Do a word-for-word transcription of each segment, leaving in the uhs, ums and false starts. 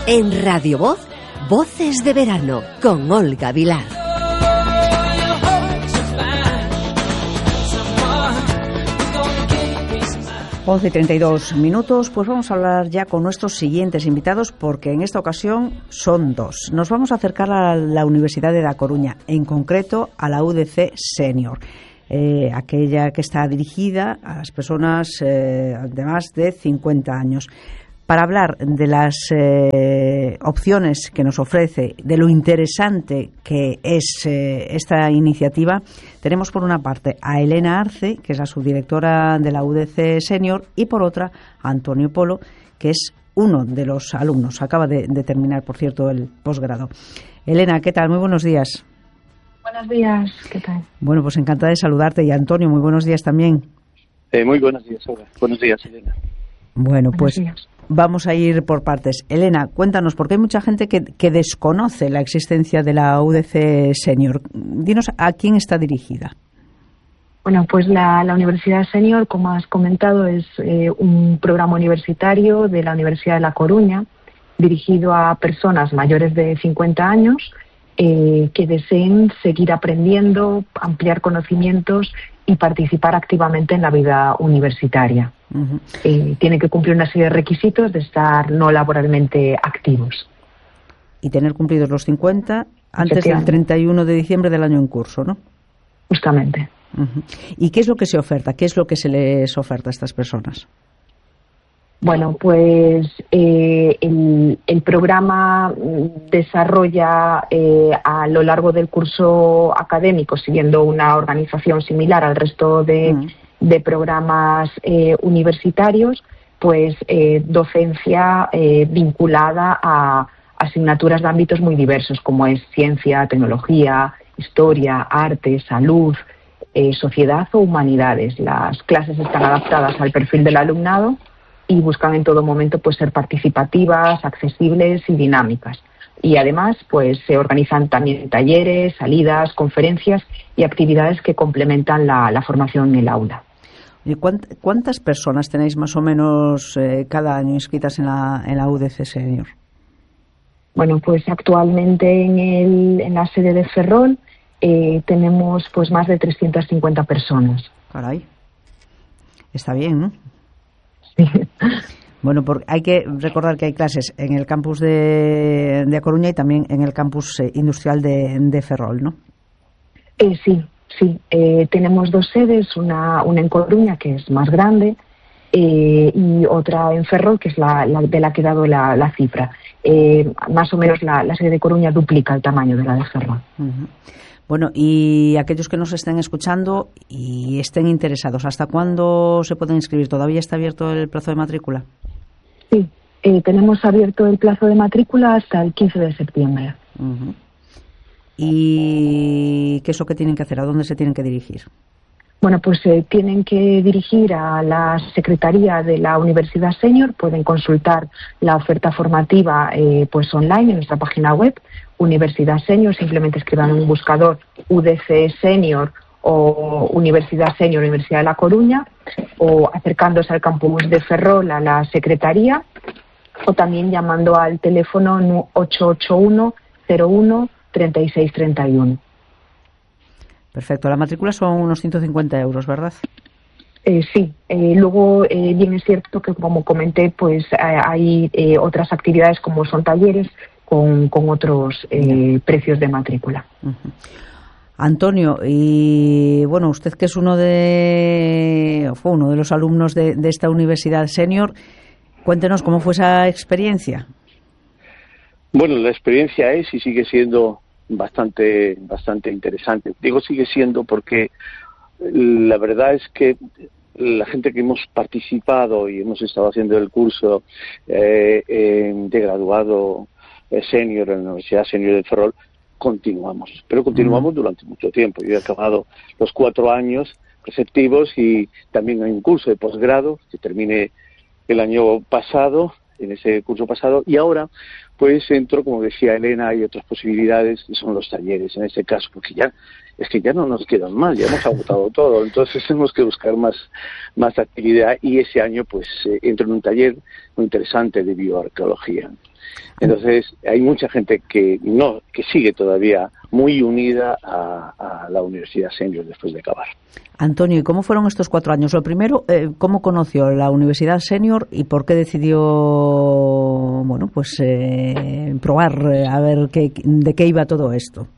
En Radio Voz, Voces de Verano, con Olga Vilar. once y treinta y dos minutos, pues vamos a hablar ya con nuestros siguientes invitados, porque en esta ocasión son dos. Nos vamos a acercar a la Universidad de La Coruña, en concreto a la U D C Senior, eh, aquella que está dirigida a las personas eh, de más de cincuenta años. Para hablar de las eh, opciones que nos ofrece, de lo interesante que es eh, esta iniciativa, tenemos por una parte a Elena Arce, que es la subdirectora de la U D C Senior, y por otra a Antonio Polo, que es uno de los alumnos. Acaba de, de terminar, por cierto, el posgrado. Elena, ¿qué tal? Muy buenos días. Buenos días, ¿qué tal? Bueno, pues encantada de saludarte. Y Antonio, muy buenos días también. Eh, muy buenos días, Olga. Buenos días, Elena. Bueno, Buenos pues días. Vamos a ir por partes. Elena, cuéntanos, porque hay mucha gente que, que desconoce la existencia de la U D C Senior. Dinos a quién está dirigida. Bueno, pues la, la Universidad Senior, como has comentado, es eh, un programa universitario de la Universidad de La Coruña, dirigido a personas mayores de cincuenta años eh, que deseen seguir aprendiendo, ampliar conocimientos y participar activamente en la vida universitaria. Uh-huh. Eh, tienen que cumplir una serie de requisitos de estar no laboralmente activos. Y tener cumplidos los cincuenta antes del treinta y uno de diciembre del año en curso, ¿no? Justamente. Uh-huh. ¿Y qué es lo que se oferta? ¿Qué es lo que se les oferta a estas personas? Bueno, pues eh, el, el programa desarrolla eh, a lo largo del curso académico, siguiendo una organización similar al resto de, mm. de programas eh, universitarios, pues eh, docencia eh, vinculada a asignaturas de ámbitos muy diversos, como es ciencia, tecnología, historia, arte, salud, eh, sociedad o humanidades. Las clases están adaptadas al perfil del alumnado y buscan en todo momento pues ser participativas, accesibles y dinámicas. Y además pues se organizan también talleres, salidas, conferencias y actividades que complementan la, la formación en el aula. ¿Y cuántas personas tenéis más o menos eh, cada año inscritas en la, en la U D C Senior? Bueno, pues actualmente en, el, en la sede de Ferrol eh, tenemos pues más de trescientas cincuenta personas. Caray, está bien, ¿no? Bueno, porque hay que recordar que hay clases en el campus de, de Coruña y también en el campus eh, industrial de, de Ferrol, ¿no? Eh, sí, sí. Eh, tenemos dos sedes, una, una en Coruña, que es más grande, eh, y otra en Ferrol, que es la, la de la que he dado la, la cifra. Eh, más o menos la, la sede de Coruña duplica el tamaño de la de Ferrol. Uh-huh. Bueno, y aquellos que nos estén escuchando y estén interesados, ¿hasta cuándo se pueden inscribir? ¿Todavía está abierto el plazo de matrícula? Sí, eh, tenemos abierto el plazo de matrícula hasta el quince de septiembre. Uh-huh. ¿Y qué es lo que tienen que hacer? ¿A dónde se tienen que dirigir? Bueno, pues se eh, tienen que dirigir a la Secretaría de la Universidad Senior. Pueden consultar la oferta formativa eh, pues online en nuestra página web, Universidad Senior. Simplemente escriban en un buscador U D C Senior o Universidad Senior, Universidad de La Coruña, o acercándose al campus de Ferrol a la Secretaría, o también llamando al teléfono ocho ocho uno, cero uno, treinta y seis treinta y uno. Perfecto. La matrícula son unos ciento cincuenta euros, ¿verdad? Eh, sí. Eh, luego, eh, bien es cierto que, como comenté, pues eh, hay eh, otras actividades como son talleres con, con otros eh, precios de matrícula. Uh-huh. Antonio, y bueno, usted que es uno de fue uno de los alumnos de, de esta Universidad Senior, cuéntenos cómo fue esa experiencia. Bueno, la experiencia es y sigue siendo bastante bastante interesante. Digo sigue siendo porque la verdad es que la gente que hemos participado y hemos estado haciendo el curso eh, eh, de graduado eh, senior en la Universidad Senior de Ferrol, continuamos, pero continuamos durante mucho tiempo. Yo he acabado los cuatro años preceptivos y también hay un curso de posgrado que terminé el año pasado, en ese curso pasado, y ahora pues entro, como decía Elena, hay otras posibilidades, que son los talleres en este caso, porque ya es que ya no nos quedan más, ya hemos agotado todo, entonces tenemos que buscar más, más actividad, y ese año pues eh, entro en un taller muy interesante de bioarqueología. Entonces hay mucha gente que no que sigue todavía muy unida a, a la Universidad Senior después de acabar. Antonio, ¿y cómo fueron estos cuatro años? Lo primero, eh, ¿cómo conoció la Universidad Senior y por qué decidió, bueno, pues eh, probar eh, a ver qué, de qué iba todo esto?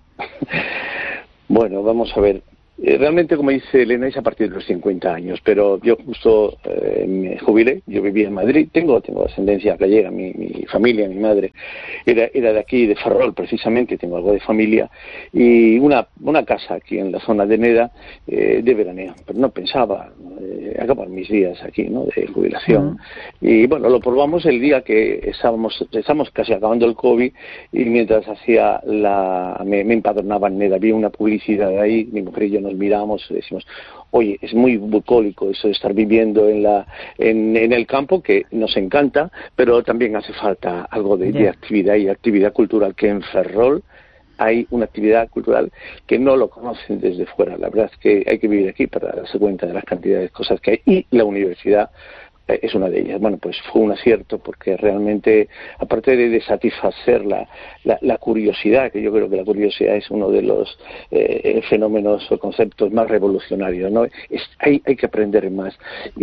Bueno, vamos a ver. Realmente, como dice Elena, es a partir de los cincuenta años, pero yo justo eh, me jubilé, yo vivía en Madrid, tengo tengo ascendencia gallega, mi, mi familia, mi madre era era de aquí, de Ferrol precisamente, tengo algo de familia, y una una casa aquí en la zona de Neda eh, de veraneo, pero no pensaba eh, acabar mis días aquí, ¿no?, de jubilación. Uh-huh. Y bueno, lo probamos el día que estábamos estábamos casi acabando el COVID, y mientras hacía la me, me empadronaba en Neda, había una publicidad ahí, mi mujer y yo nos miramos y decimos, oye, es muy bucólico eso de estar viviendo en la en, en el campo, que nos encanta, pero también hace falta algo de, yeah. de actividad y actividad cultural, que en Ferrol hay una actividad cultural que no lo conocen desde fuera. La verdad es que hay que vivir aquí para darse cuenta de las cantidades de cosas que hay, y la universidad es una de ellas. Bueno, pues fue un acierto, porque realmente, aparte de, de satisfacer la, la, la curiosidad, que yo creo que la curiosidad es uno de los eh, fenómenos o conceptos más revolucionarios, ¿no? Es, hay, hay que aprender más,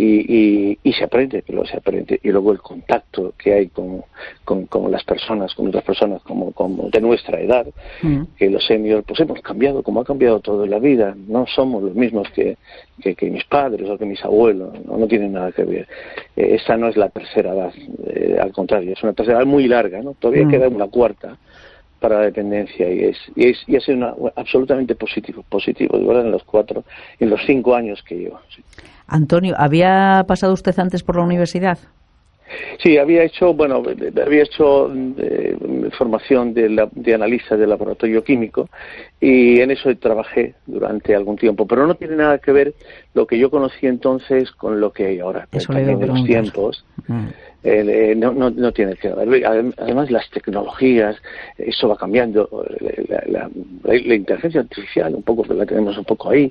y, y, y se aprende, pero se aprende, y luego el contacto que hay con, con, con las personas, con otras personas como, como de nuestra edad, mm. que los seniors, pues hemos cambiado, como ha cambiado todo en la vida, no somos los mismos que, que, que mis padres o que mis abuelos, no, no tienen nada que ver. Eh, esta no es la tercera edad, eh, al contrario, es una tercera edad muy larga, ¿no? Todavía mm. queda una cuarta para la dependencia, y es y es y ha sido una, absolutamente positivo, positivo, de verdad, en los cuatro, en los cinco años que llevo. Sí. Antonio, ¿había pasado usted antes por la universidad? Sí, había hecho, bueno, había hecho eh, formación de, la, de analista de laboratorio químico, y en eso trabajé durante algún tiempo, pero no tiene nada que ver lo que yo conocí entonces con lo que hay ahora. Eso también en los tiempos mm. eh, no, no, no tiene que ver. Además, las tecnologías, eso va cambiando, la, la, la, la inteligencia artificial un poco, la tenemos un poco ahí,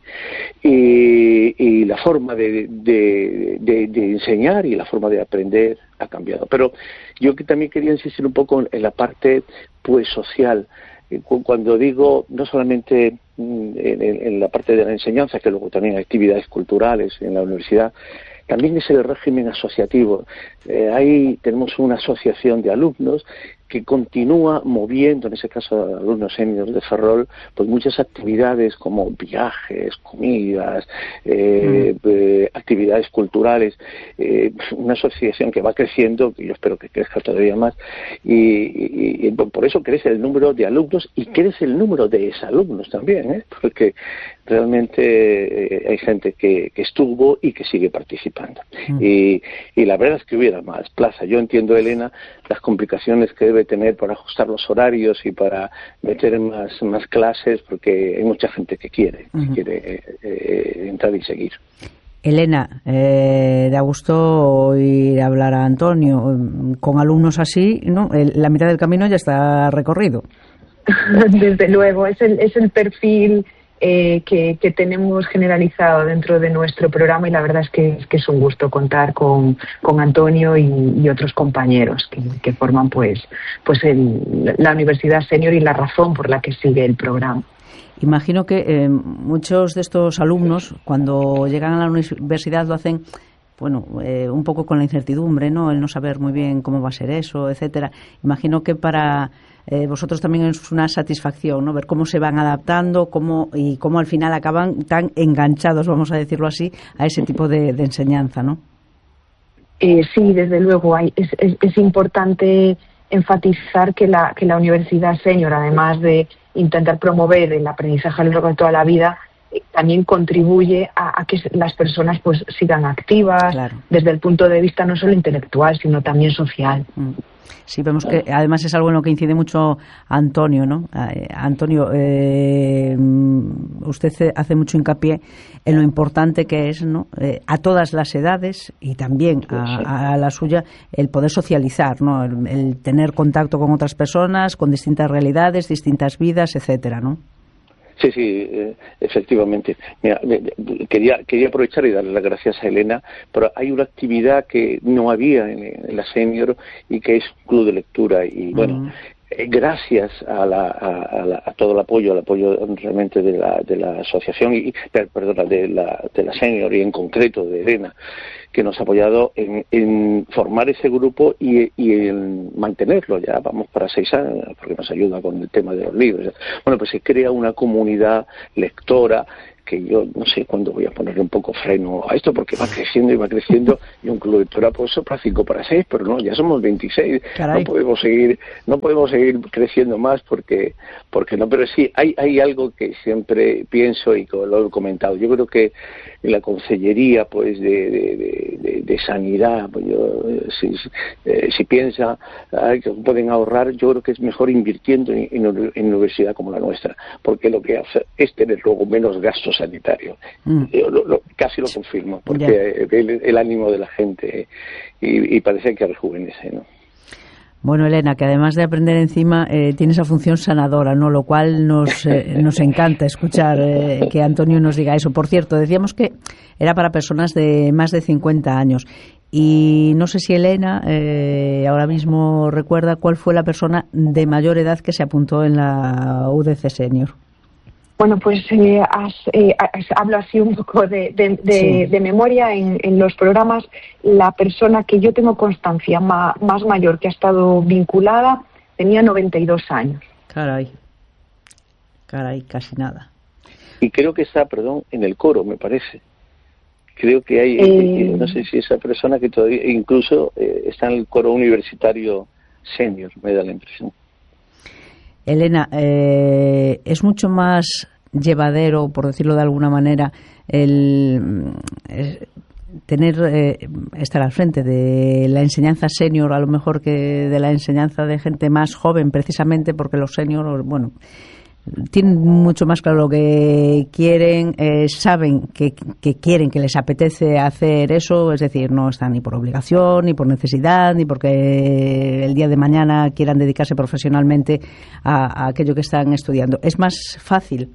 y, y la forma de, de, de, de enseñar y la forma de aprender ha cambiado. Pero yo que también quería insistir un poco en la parte pues social. Cuando digo no solamente en, en, en la parte de la enseñanza, que luego también hay actividades culturales en la universidad, también es el régimen asociativo. Eh, ahí tenemos una asociación de alumnos que continúa moviendo, en ese caso alumnos seniors de Ferrol, pues muchas actividades como viajes, comidas, eh, mm. eh, actividades culturales, eh, una asociación que va creciendo, que yo espero que crezca todavía más, y, y, y por eso crece el número de alumnos y crece el número de exalumnos también, ¿eh? Porque realmente eh, hay gente que, que estuvo y que sigue participando. Mm. Y, y la verdad es que hubiera más plaza. Yo entiendo, Elena, las complicaciones que debe tener para ajustar los horarios y para meter más, más clases, porque hay mucha gente que quiere, uh-huh. que quiere eh, eh, entrar y seguir. Elena, eh, da gusto oír hablar a Antonio. Con alumnos así, ¿no? El, la mitad del camino ya está recorrido. Desde luego, es el, es el perfil Eh, que, que tenemos generalizado dentro de nuestro programa, y la verdad es que, es que es un gusto contar con, con Antonio y, y otros compañeros que, que forman pues, pues el, la Universidad Senior y la razón por la que sigue el programa. Imagino que eh, muchos de estos alumnos, cuando llegan a la universidad, lo hacen bueno, eh, un poco con la incertidumbre, ¿no? El no saber muy bien cómo va a ser eso, etcétera. Imagino que para eh, vosotros también es una satisfacción, ¿no? Ver cómo se van adaptando, cómo y cómo al final acaban tan enganchados, vamos a decirlo así, a ese tipo de, de enseñanza, ¿no? Eh, sí, desde luego. Hay, es, es, es importante enfatizar que la, que la Universidad Senior, además de intentar promover el aprendizaje a lo largo de toda la vida, también contribuye a, a que las personas pues sigan activas, claro, desde el punto de vista no solo intelectual, sino también social. Sí, vemos que además es algo en lo que incide mucho Antonio, ¿no? Eh, Antonio, eh, usted hace mucho hincapié en lo importante que es, ¿no? Eh, a todas las edades y también a, a la suya el poder socializar, ¿no? El, el tener contacto con otras personas, con distintas realidades, distintas vidas, etcétera, ¿no? Sí, sí, eh, efectivamente. Mira, quería, quería aprovechar y darle las gracias a Elena, pero hay una actividad que no había en, en la Senior y que es un club de lectura. Y bueno, mm. eh, gracias a, la, a, a, la, a todo el apoyo, al apoyo realmente de la, de la asociación, y perdona, de la, de la Senior y en concreto de Elena, que nos ha apoyado en, en formar ese grupo y, y en mantenerlo. Ya vamos para seis años, porque nos ayuda con el tema de los libros. Bueno, pues se crea una comunidad lectora que yo no sé cuándo voy a ponerle un poco freno a esto, porque va creciendo y va creciendo, y un club de lectura pues para cinco para seis, pero no, ya somos veintiséis. Caray. no podemos seguir no podemos seguir creciendo más porque porque no, pero sí hay hay algo que siempre pienso y lo he comentado. Yo creo que en la consellería pues de, de, de, de, de sanidad, pues yo, si, eh, si piensa ay, que pueden ahorrar, yo creo que es mejor invirtiendo en, en, en una universidad como la nuestra, porque lo que hace es tener luego menos gastos sanitario. Mm. Yo lo, lo, casi lo confirmo, porque el, el ánimo de la gente y, y parece que rejuvenece, ¿no? Bueno, Elena, que además de aprender encima, eh, tiene esa función sanadora, ¿no? Lo cual nos, eh, nos encanta escuchar eh, que Antonio nos diga eso. Por cierto, decíamos que era para personas de más de cincuenta años. Y no sé si Elena eh, ahora mismo recuerda cuál fue la persona de mayor edad que se apuntó en la U D C Senior. Bueno, pues eh, has, eh, has, hablo así un poco de, de, de, sí. de memoria en, en los programas. La persona que yo tengo constancia ma, más mayor que ha estado vinculada tenía noventa y dos años. Caray, caray, casi nada. Y creo que está, perdón, en el coro, me parece. Creo que hay, eh, no sé si esa persona que todavía incluso eh, está en el coro universitario senior, me da la impresión. Elena, eh, es mucho más llevadero, por decirlo de alguna manera, el eh, tener eh, estar al frente de la enseñanza senior a lo mejor que de la enseñanza de gente más joven, precisamente porque los senior, bueno, tienen mucho más claro lo que quieren, eh, saben que, que quieren, que les apetece hacer eso, es decir, no están ni por obligación, ni por necesidad, ni porque el día de mañana quieran dedicarse profesionalmente a, a aquello que están estudiando. ¿Es más fácil?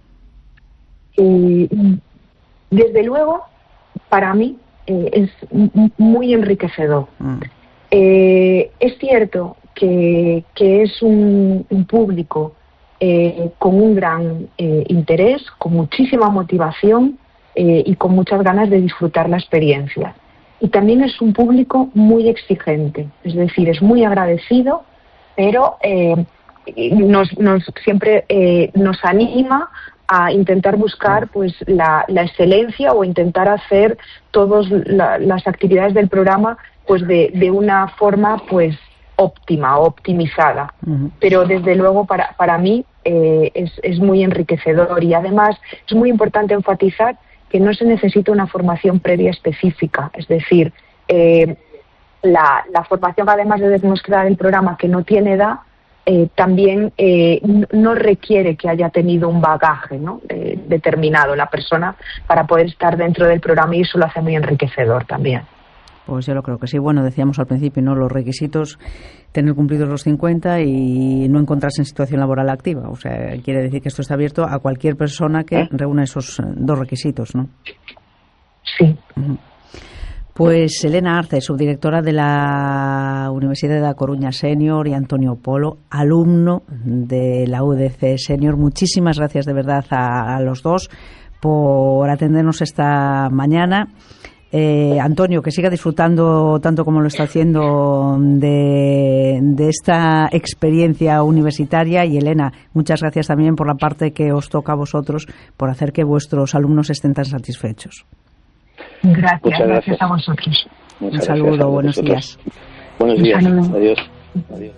Eh, desde luego, para mí eh, es muy enriquecedor. Mm. Eh, es cierto que, que es un, un público Eh, con un gran eh, interés, con muchísima motivación eh, y con muchas ganas de disfrutar la experiencia. Y también es un público muy exigente, es decir, es muy agradecido, pero eh, nos, nos, siempre eh, nos anima a intentar buscar pues la, la excelencia o intentar hacer todas la, las actividades del programa pues de, de una forma pues óptima, optimizada. Uh-huh. Pero desde luego para, para mí eh, es, es muy enriquecedor, y además es muy importante enfatizar que no se necesita una formación previa específica, es decir, eh, la, la formación, además de demostrar el programa que no tiene edad, eh, también eh, no requiere que haya tenido un bagaje, ¿no? eh, determinado la persona para poder estar dentro del programa, y eso lo hace muy enriquecedor también. Pues yo lo creo que sí. Bueno, decíamos al principio, ¿no? Los requisitos, tener cumplidos los cincuenta y no encontrarse en situación laboral activa. O sea, quiere decir que esto está abierto a cualquier persona que reúna esos dos requisitos, ¿no? Sí. Uh-huh. Pues Elena Arce, subdirectora de la Universidad de La Coruña Senior, y Antonio Polo, alumno de la U D C Senior. Muchísimas gracias de verdad a, a los dos por atendernos esta mañana. Eh, Antonio, que siga disfrutando tanto como lo está haciendo de, de esta experiencia universitaria, y Elena, muchas gracias también por la parte que os toca a vosotros, por hacer que vuestros alumnos estén tan satisfechos. Gracias, gracias, gracias a vosotros. Muchas Un saludo, buenos días. Buenos días, adiós. Adiós.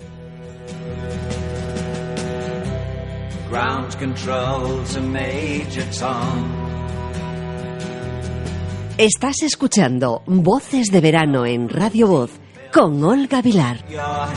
Ground control's a Major Tom. Estás escuchando Voces de Verano en Radio Voz con Olga Vilar.